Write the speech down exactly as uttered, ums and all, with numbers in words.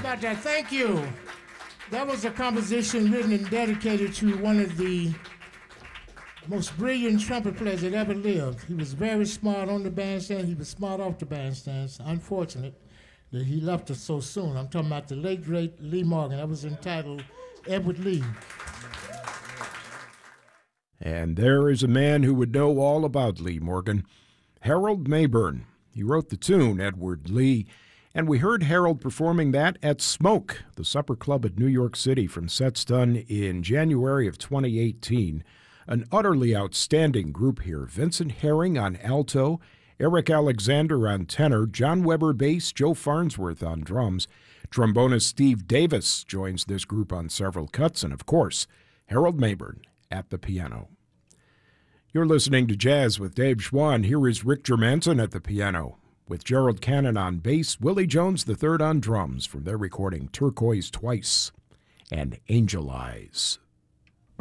about that? Thank you. That was a composition written and dedicated to one of the most brilliant trumpet players that ever lived. He was very smart on the bandstand. He was smart off the bandstand. It's unfortunate that he left us so soon. I'm talking about the late, great Lee Morgan. That was entitled Edward Lee. And there is a man who would know all about Lee Morgan, Harold Mabern. He wrote the tune, Edward Lee, and we heard Harold performing that at Smoke, the supper club at New York City, from sets done in January of twenty eighteen. An utterly outstanding group here. Vincent Herring on alto, Eric Alexander on tenor, John Weber bass, Joe Farnsworth on drums. Trombonist Steve Davis joins this group on several cuts, and of course, Harold Mabern at the piano. You're listening to Jazz with Dave Schwann. Here is Rick Germanson at the piano, with Gerald Cannon on bass, Willie Jones the third on drums, from their recording Turquoise Twice and Angel Eyes.